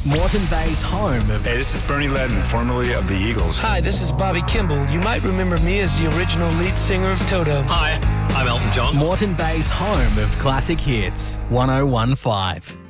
Moreton Bay's home of... Hey, this is Bernie Ledden, formerly of the Eagles. Hi, this is Bobby Kimball. You might remember me as the original lead singer of Toto. Hi, I'm Elton John. Moreton Bay's home of classic hits, 1015.